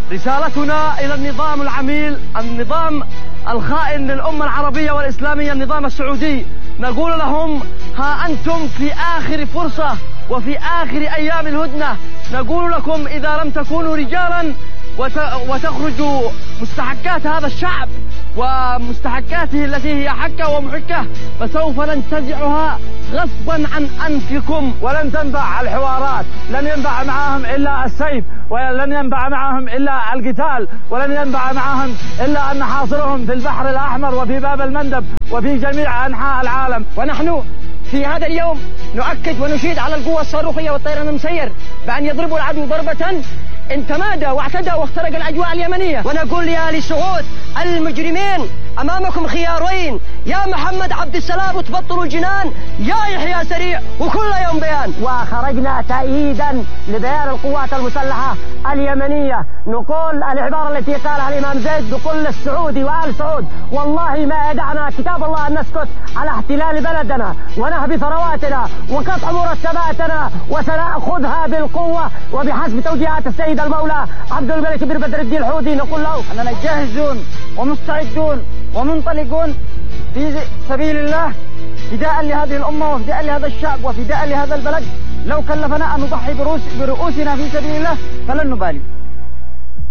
رسالتنا إلى النظام العميل، النظام الخائن للأمة العربية والإسلامية، النظام السعودي، نقول لهم: ها أنتم في آخر فرصة وفي آخر أيام الهدنة، نقول لكم إذا لم تكونوا رجالا وتخرجوا مستحقات هذا الشعب ومستحقاته التي هي حكة ومحكة، فسوف ننتزعها غصبا عن أنفكم. ولن تنفع الحوارات، لن ينفع معهم إلا السيف، ولن ينفع معهم إلا القتال، ولن ينفع معهم إلا أن نحاصرهم في البحر الأحمر وفي باب المندب وفي جميع أنحاء العالم. ونحن في هذا اليوم نؤكد ونشيد على القوة الصاروخية والطيران المسير بأن يضربوا العدو ضربة إن تمادى واعتدى واخترق الأجواء اليمنية. ونقول لأهل سعود المجرمين: أمامكم خيارين، يا محمد عبد السلام وتبطلوا الجنان، يا يحيى سريع وكل يوم بيان. وخرجنا تأييدا لبيان القوات المسلحة اليمنية، نقول العبارة التي قالها الإمام زيد: بكل السعودي وآل سعود والله ما يدعنا كتاب الله أن نسكت على احتلال بلدنا ونهب ثرواتنا وقطع مرتباتنا، وسنأخذها بالقوة وبحسب توجيهات السيد المولى عبد الملك بن بدر الدين الحوثي. نقول له أننا جاهزون ومستعدون ومنطلقون في سبيل الله، فداء لهذه الأمة وفداء لهذا الشعب وفداء لهذا البلد. لو كلفنا أن نضحي برؤوسنا في سبيل الله فلن نبالي.